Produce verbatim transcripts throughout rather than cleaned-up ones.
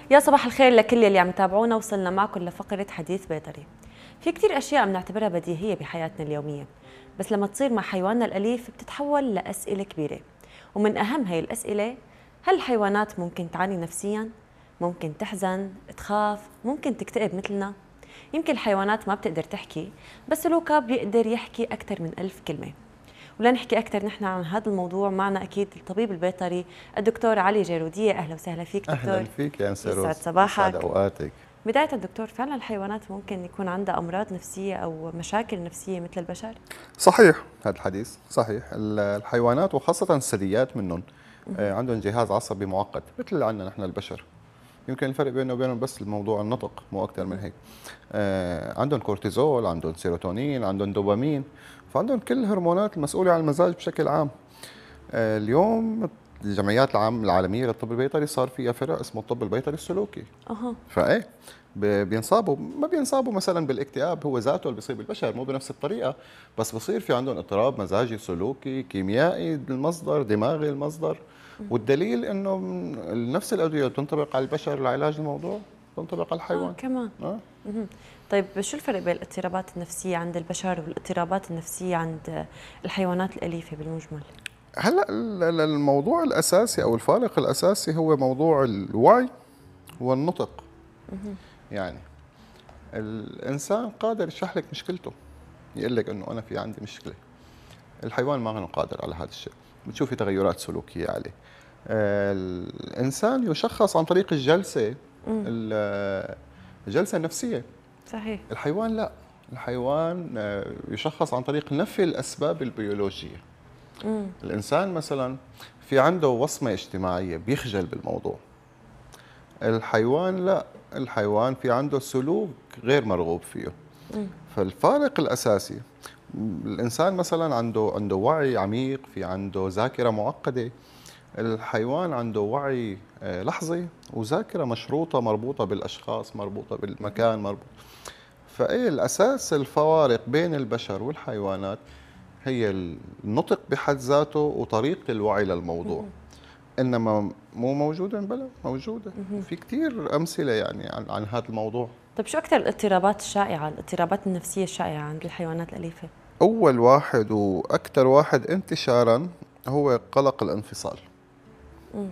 يا صباح الخير لكل اللي عم يتابعونا. وصلنا معكم لفقرة حديث بيطري. في كتير أشياء بنعتبرها بديهية بحياتنا اليومية، بس لما تصير مع حيواننا الأليف بتتحول لأسئلة كبيرة. ومن أهم هاي الأسئلة، هل الحيوانات ممكن تعاني نفسياً؟ ممكن تحزن، تخاف، ممكن تكتئب مثلنا؟ يمكن الحيوانات ما بتقدر تحكي، بس سلوكها بيقدر يحكي أكثر من ألف كلمة. ولنحكي أكثر نحن عن هذا الموضوع معنا أكيد الطبيب البيطري الدكتور علي جيرودية. أهلا وسهلا فيك دكتور. أهلا فيك يا أنسة روز. يسعد صباحك. يسعد أوقاتك. بداية الدكتور، فعلا الحيوانات ممكن يكون عندها أمراض نفسية أو مشاكل نفسية مثل البشر؟ صحيح هذا الحديث صحيح. الحيوانات وخاصة الثدييات منهم عندهم جهاز عصبي معقد مثل اللي عندنا نحن البشر. يمكن الفرق بينه وبينهم بس الموضوع النطق، مو أكثر من هيك. عندهم كورتيزول، عندهم سيروتونين، عندهم دوبامين، فعندهم كل الهرمونات المسؤولة عن المزاج بشكل عام. اليوم الجمعيات العام العالمية للطب البيطري صار فيها فرق اسمه الطب البيطري السلوكي. أها. فايه بينصابوا ما بينصابوا مثلا بالاكتئاب هو ذاته اللي بيصيب البشر، مو بنفس الطريقه، بس بصير في عندهم اضطراب مزاجي سلوكي كيميائي المصدر دماغي المصدر. والدليل انه نفس الادويه بتنطبق على البشر لعلاج الموضوع تنطبق على الحيوان آه كمان. آه. طيب شو الفرق بين الاضطرابات النفسيه عند البشر والاضطرابات النفسيه عند الحيوانات الاليفه بالمجمل؟ هلا الموضوع الاساسي او الفارق الاساسي هو موضوع الوعي والنطق. يعني الانسان قادر يشرح لك مشكلته، يقول لك انه انا في عندي مشكله. الحيوان ما كان قادر على هذا الشيء، بتشوفي تغيرات سلوكيه عليه. الانسان يشخص عن طريق الجلسه، الجلسه النفسيه. صحيح. الحيوان لا، الحيوان يشخص عن طريق نفي الاسباب البيولوجيه. مم. الانسان مثلا في عنده وصمه اجتماعيه بيخجل بالموضوع. الحيوان لا، الحيوان في عنده سلوك غير مرغوب فيه. م. فالفارق الاساسي، الانسان مثلا عنده عنده وعي عميق، في عنده ذاكره معقده. الحيوان عنده وعي لحظي وذاكره مشروطه مربوطه بالاشخاص، مربوطه بالمكان، مربوطه. فايه الاساس الفوارق بين البشر والحيوانات هي النطق بحد ذاته وطريقه الوعي للموضوع. م. انما مو موجوده بلا موجوده. في كثير امثله يعني عن عن هذا الموضوع. طيب شو اكثر الاضطرابات الشائعه، الاضطرابات النفسيه الشائعه عند الحيوانات الاليفه؟ اول واحد واكثر واحد انتشارا هو قلق الانفصال. امم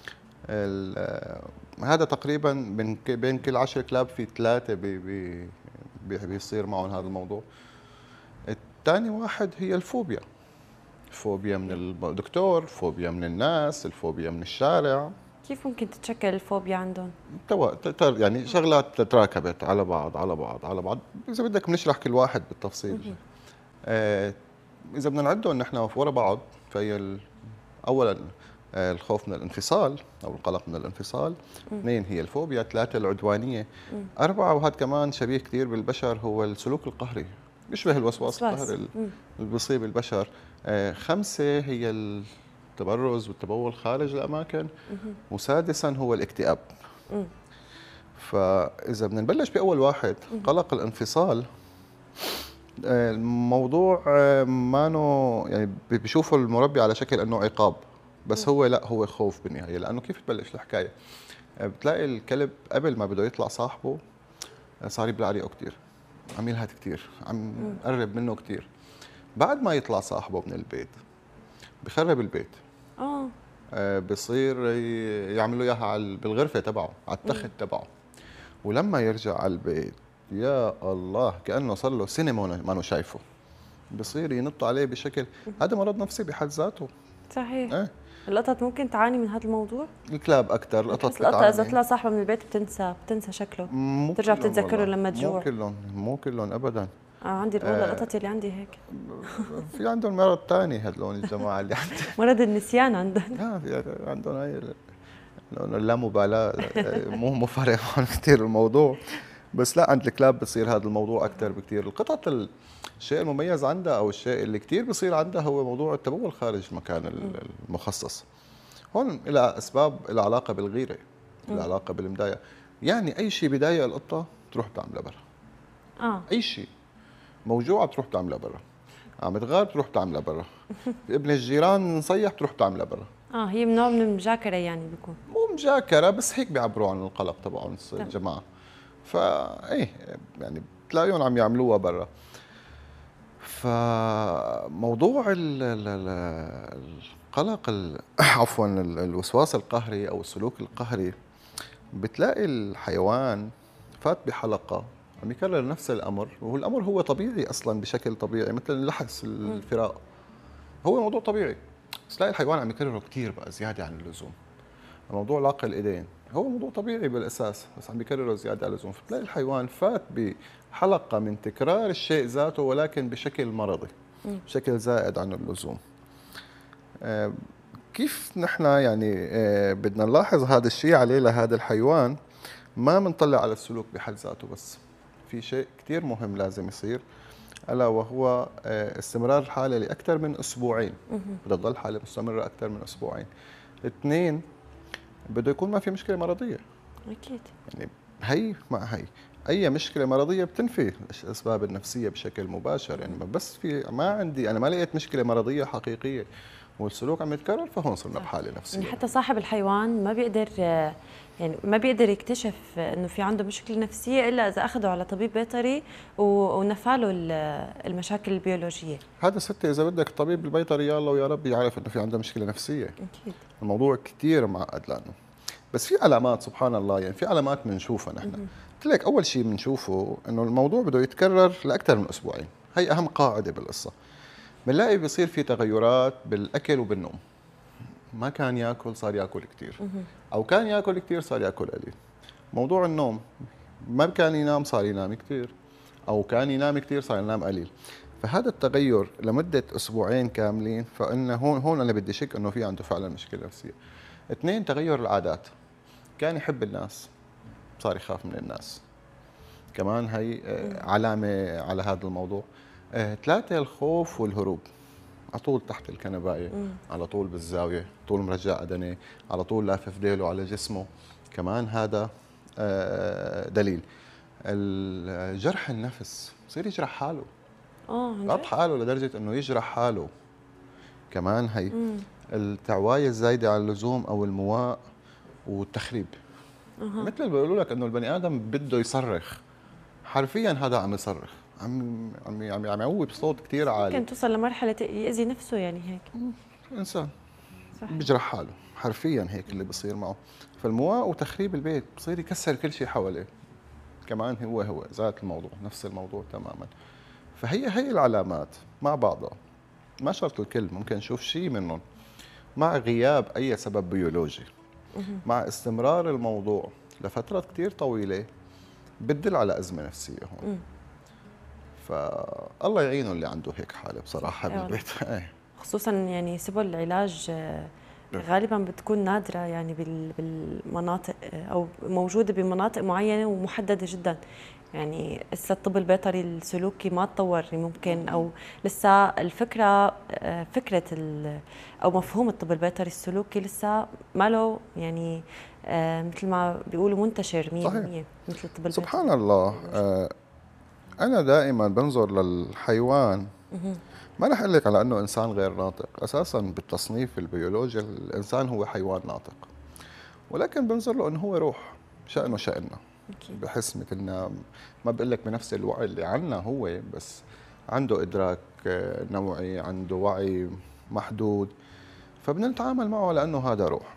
هذا تقريبا بين بين كل عشر كلاب في ثلاثه بي بي بيصير معهم هذا الموضوع. الثاني واحد هي الفوبيا. فوبيا من الدكتور، فوبيا من الناس، الفوبيا من الشارع. كيف ممكن تتشكل الفوبيا عندهم؟ توا يعني شغلات تراكبت على بعض على بعض على بعض. اذا بدك بنشرح كل واحد بالتفصيل. آه اذا بدنا نعدهم نحن ورا بعض، فهي اولا آه الخوف من الانفصال او القلق من الانفصال. اثنين هي الفوبيا. ثلاثه العدوانيه. مم. اربعه وهذا كمان شبيه كثير بالبشر هو السلوك القهري، بيشبه الوسواس القهري اللي بيصيب البشر. آه خمسه هي التبرز والتبول خارج الاماكن. وسادسا هو الاكتئاب. مم. فاذا بدنا نبلش باول واحد قلق الانفصال، الموضوع ما نو يعني بيشوفوا المربي على شكل انه عقاب، بس هو لا، هو خوف بالنهايه. لانه كيف تبلش الحكايه؟ بتلاقي الكلب قبل ما بده يطلع صاحبه صار يبلع ريقه كثير، عم يلهث كثير، عم قرب منه كثير. بعد ما يطلع صاحبه من البيت بخرب البيت. اه بصير يعمل له اياها بالغرفه تبعه، على التخت تبعه. ولما يرجع على البيت يا الله كانه صار له سنه ما انه شايفه، بصير ينط عليه بشكل. هذا مرض نفسي بحد ذاته. صحيح. ايه؟ القطط ممكن تعاني من هذا الموضوع؟ الكلاب اكثر. القطط بتعاني. القطه اذا طلع صاحبه من البيت بتنسى بتنسى شكله، بترجع بتتذكره لما تجوع. مو كلهم مو كلهم ابدا. اه عندي والله آه القطط اللي عندي هيك. في عندهم مرض ثاني هذول الجماعه اللي عندهم مرض النسيان عندهم. اه عندهم هاي اللامبالاه. مو مو فارق معهم كثير الموضوع. بس لا، عند الكلاب بصير هذا الموضوع اكثر بكثير. القطط الشيء المميز عندها او الشيء اللي كثير بصير عندها هو موضوع التبول خارج المكان المخصص. هون لها اسباب لها علاقه بالغيره، لها علاقه بالمضايقه. يعني اي شيء بضايق القطه تروح تعملها برا. اه اي شيء موجوعه تروح تعملها برا، عم تغار تروح تعملها برا، ابن الجيران نصيح تروح تعملها برا. اه هي من نوع من المجاكره يعني بيكون. مو مجاكره، بس هيك بيعبروا عن القلق تبعهم الجماعه. فا ايه يعني بتلاقيهم عم يعملوها برا. فموضوع ال- ال- ال- القلق ال- عفوا ال- الوسواس القهري او السلوك القهري، بتلاقي الحيوان فات بحلقه عم يكرر نفس الامر، وهو الامر هو طبيعي اصلا بشكل طبيعي، مثل اللحس الفراء هو موضوع طبيعي، بس تلاقي الحيوان عم يكرره كثير بقى زياده عن اللزوم. موضوع لاق الايدين هو موضوع طبيعي بالاساس، بس عم بيكرره زياده عن اللزوم، فتلاقي الحيوان فات بحلقه من تكرار الشيء ذاته ولكن بشكل مرضي، بشكل زائد عن اللزوم. آه، كيف نحن يعني آه، بدنا نلاحظ هذا الشيء عليه لهذا الحيوان؟ ما بنطلع على السلوك بحد ذاته بس، في شيء كثير مهم لازم يصير، الا وهو آه، استمرار الحاله لاكثر من اسبوعين. بدها تضل حاله مستمره اكثر من اسبوعين. اثنين، بده يكون ما في مشكله مرضيه. اكيد. يعني هي مع هي، اي مشكله مرضيه بتنفي الاسباب النفسيه بشكل مباشر. يعني ما بس في ما عندي انا ما لقيت مشكله مرضيه حقيقيه والسلوك عم يتكرر، فهون صرنا بحاله نفسيه. يعني حتى صاحب الحيوان ما بيقدر يعني ما بيقدر يكتشف انه في عنده مشكله نفسيه الا اذا اخذه على طبيب بيطري ونفى له المشاكل البيولوجيه. هذا ستة اذا بدك الطبيب البيطري يا الله ويا رب يعرف انه في عنده مشكله نفسيه. اكيد. الموضوع كثير معقد لانه بس في علامات سبحان الله، يعني في علامات بنشوفها نحن. قلت لك اول شيء بنشوفه انه الموضوع بده يتكرر لاكثر من اسبوعين، هي اهم قاعده بالقصه. بنلاقي بيصير في تغيرات بالاكل وبالنوم، ما كان ياكل صار ياكل كثير، او كان ياكل كثير صار ياكل قليل. موضوع النوم، ما كان ينام صار ينام كثير، او كان ينام كثير صار ينام قليل. فهذا التغير لمده اسبوعين كاملين، فانه هون هون انا بدي شك انه في عنده فعلا مشكله نفسيه. اثنين، تغير العادات، كان يحب الناس صار يخاف من الناس، كمان هي علامه على هذا الموضوع. ثلاثه، الخوف والهروب، على طول تحت الكنبايه، على طول بالزاويه، طول مرجع أدنيه، على طول لافف ديله على جسمه، كمان هذا دليل. الجرح النفس، بصير يجرح حاله، اه ربط حاله لدرجه انه يجرح حاله، كمان هي. التعوايه الزايده عن اللزوم او المواء والتخريب، أه. مثل اللي بيقولوا لك انه البني ادم بده يصرخ، حرفيا هذا عم يصرخ، عم عم عم عم يعوي بصوت كثير عالي، ممكن توصل لمرحله يأذي نفسه يعني هيك. انسان بيجرح حاله حرفيا، هيك اللي بصير معه. فالمواء وتخريب البيت، بصير يكسر كل شيء حواليه، كمان هو هو ذات الموضوع، نفس الموضوع تماما. فهي هي العلامات مع بعضها، ما شرط الكل، ممكن نشوف شيء منهم مع غياب اي سبب بيولوجي، مع استمرار الموضوع لفترات كثير طويله، بتدل على ازمه نفسيه هون. فالله يعينه اللي عنده هيك حاله بصراحه بالبيت. خصوصا يعني سبل العلاج غالبا بتكون نادره يعني بالمناطق او موجوده بمناطق معينه ومحدده جدا. يعني لسه الطب البيطري السلوكي ما تطور ممكن، او لسه الفكره فكره او مفهوم الطب البيطري السلوكي لسه ما له يعني مثل ما بيقولوا منتشر مية بالمية مثل الطب البيطري. سبحان الله. انا دائما بنظر للحيوان، ما رح اقول لك على انه انسان غير ناطق، اساسا بالتصنيف البيولوجي الانسان هو حيوان ناطق، ولكن بنظر له انه هو روح، شأنه شأننا، بحس مثلنا، ما بقول لك بنفس الوعي اللي عنا هو، بس عنده ادراك نوعي، عنده وعي محدود، فبدنا نتعامل معه لانه هذا روح.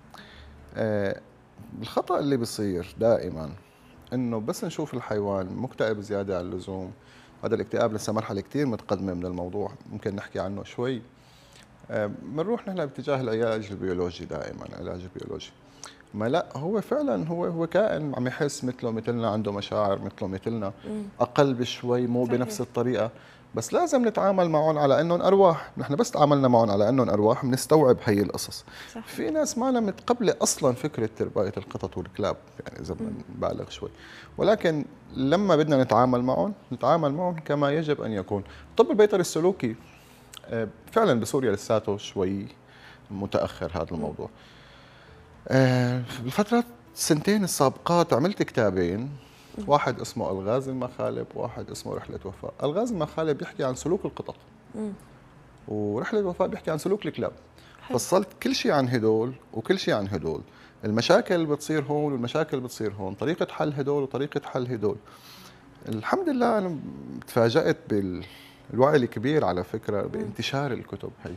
الخطأ اللي بيصير دائما انه بس نشوف الحيوان مكتئب زياده عن اللزوم، هذا الاكتئاب لسه مرحله كثير متقدمه من الموضوع، ممكن نحكي عنه شوي، بنروح نحن باتجاه العلاج البيولوجي، دائما العلاج البيولوجي. ما لا، هو فعلا هو هو كائن عم يحس مثله مثلنا، عنده مشاعر مثله مثلنا، اقل بشوي، مو صحيح. بنفس الطريقه، بس لازم نتعامل معهم على انهم ارواح. نحن بس تعاملنا معهم على انهم ارواح بنستوعب هي القصص. صح. في ناس ما متقبله اصلا فكره تربيه القطط والكلاب، يعني اذا بدنا نبالغ شوي، ولكن لما بدنا نتعامل معهم نتعامل معهم كما يجب ان يكون. الطب البيطري السلوكي فعلا بسوريا لساته شوي متاخر هذا الموضوع. بالفترات السنتين السابقات عملت كتابين، واحد اسمه الغاز المخالب، واحد اسمه رحلة وفاء. الغاز المخالب بيحكي عن سلوك القطط، ورحلة وفاء بيحكي عن سلوك الكلاب. فصلت كل شيء عن هدول وكل شيء عن هدول، المشاكل اللي بتصير هون والمشاكل اللي بتصير هون، طريقة حل هدول وطريقة حل هدول. الحمد لله أنا تفاجأت بالوعي الكبير على فكرة بانتشار الكتب هي.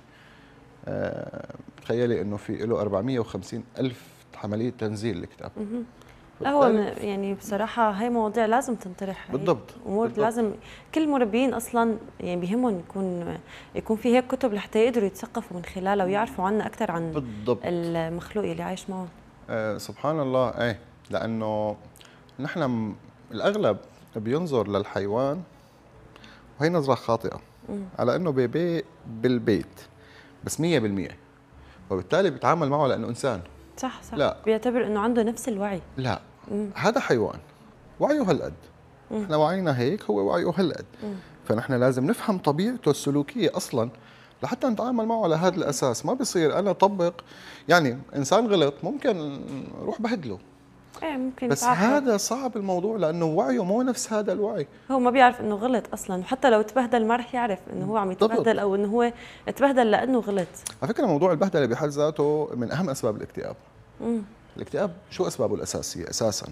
أه تخيلي إنه في له أربعمية وخمسين ألف عملية تنزيل الكتاب. لا هو يعني بصراحة هاي مواضيع لازم تنطرح. بالضبط. أمور بالضبط. لازم كل المربيين أصلا يعني بيهمهم يكون يكون في هيك كتب لحتى يقدروا يتثقفوا من خلالها ويعرفوا عنا أكثر عن بالضبط. المخلوق اللي عايش معهم. آه سبحان الله. ايه لأنه نحن م- الأغلب بينظر للحيوان وهي نظرة خاطئة مم. على إنه بيبي بالبيت بس مية بالمية، وبالتالي بيتعامل معه لأنه إنسان. صح صح. لا. بيعتبر إنه عنده نفس الوعي. لا. مم. هذا حيوان وعيه هالقد، مم. احنا وعينا هيك، هو وعيه هالقد. مم. فنحن لازم نفهم طبيعته السلوكية أصلا لحتى نتعامل معه على هذا الأساس. ما بصير أنا أطبق، يعني إنسان غلط ممكن روح بهدله، ايه ممكن بس يتعاقب. هذا صعب الموضوع لأنه وعيه مو نفس هذا الوعي. هو ما بيعرف انه غلط اصلا، وحتى لو تبهدل ما رح يعرف انه هو عم بالضبط. يتبهدل او انه هو تبهدل لانه غلط. على فكرة موضوع البهدلة بحد ذاته من أهم أسباب الاكتئاب. مم. الاكتئاب شو أسبابه الأساسية أساساً؟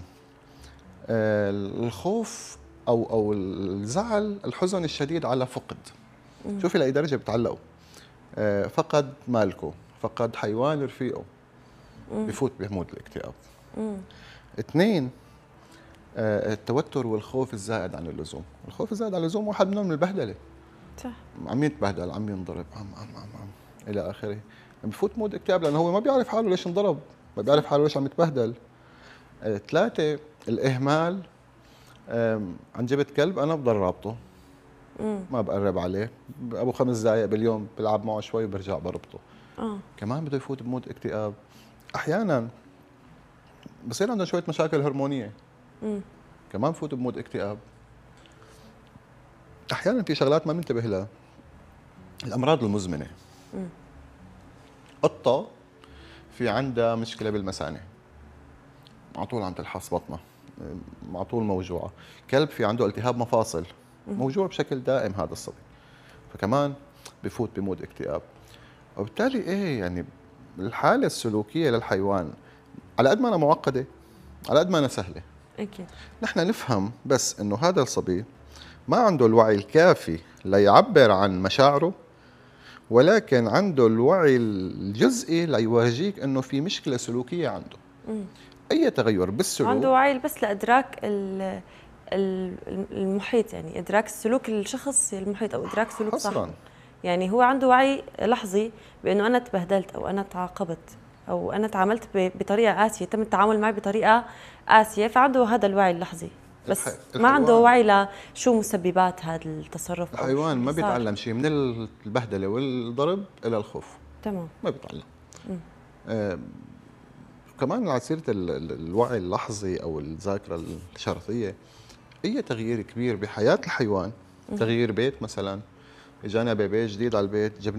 آه، الخوف أو أو الزعل، الحزن الشديد على فقد. مم. شوفي لأي درجة بتعلقوا. آه، فقد مالكه، فقد حيوان رفيقه، مم. بفوت بمود الاكتئاب. مم. اثنين، آه، التوتر والخوف الزائد عن اللزوم. الخوف الزائد عن اللزوم واحد منهم البهدلة. صح. عم يتبهدل، عم ينضرب، عم عم عم, عم الى اخره، بفوت مود اكتئاب لانه هو ما بيعرف حاله ليش انضرب، ما بيعرف حاله ليش عم يتبهدل. آه، ثلاثة، الإهمال. آم، عن جبت كلب أنا بضل رابطه، مم. ما بقرب عليه، أبو خمس دقائق باليوم بلعب معه شوي وبرجع بربطه. اه. كمان بده يفوت بمود اكتئاب. أحيانا بصير عندهم شوية مشاكل هرمونية، مم. كمان بفوت بمود اكتئاب. أحيانا في شغلات ما بننتبه لها، الأمراض المزمنة. مم. قطة في عندها مشكلة بالمثانة، على طول عم تلحس بطنها، على طول موجوعة. كلب في عنده التهاب مفاصل، موجوع بشكل دائم هذا الصبي، فكمان بفوت بمود اكتئاب. وبالتالي ايه يعني الحالة السلوكية للحيوان على قد ما أنا معقدة على قد ما أنا سهلة. اكيد. نحن نفهم بس إنه هذا الصبي ما عنده الوعي الكافي ليعبر عن مشاعره، ولكن عنده الوعي الجزئي ليورجيك إنه في مشكلة سلوكية عنده. مم. أي تغير بالسلوك عنده وعي بس لادراك ال- ال- المحيط، يعني ادراك سلوك الشخص المحيط او ادراك سلوك حصراً. صاحبه. يعني هو عنده وعي لحظي بانه انا تبهدلت او انا تعاقبت او انا تعاملت ب- بطريقه قاسيه، تم التعامل معي بطريقه قاسيه، فعنده هذا الوعي اللحظي بس الح- ما عنده الحيوان- وعي لشو مسببات هذا التصرف أو الحيوان شو ما اللي صار. بيتعلم شيء من البهدلة والضرب إلى الخوف، تمام. ما بيتعلم. مم. آه كمان على سيرة ال- ال- الوعي اللحظي أو الذاكرة الشرطية، أي تغيير كبير بحياة الحيوان، تغيير بيت مثلا، اجانا بيبي جديد على البيت، جبنا